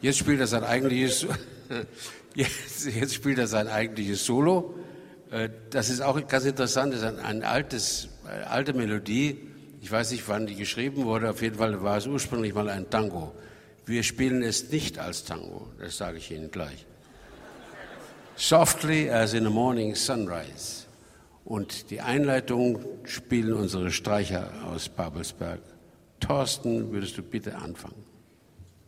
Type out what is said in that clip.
Jetzt spielt er sein eigentliches, jetzt spielt er sein eigentliches Solo. Das ist auch ganz interessant, das ist eine alte Melodie. Ich weiß nicht, wann die geschrieben wurde, auf jeden Fall war es ursprünglich mal ein Tango. Wir spielen es nicht als Tango, das sage ich Ihnen gleich. Softly as in a morning sunrise. Und die Einleitung spielen unsere Streicher aus Babelsberg. Thorsten, würdest du bitte anfangen?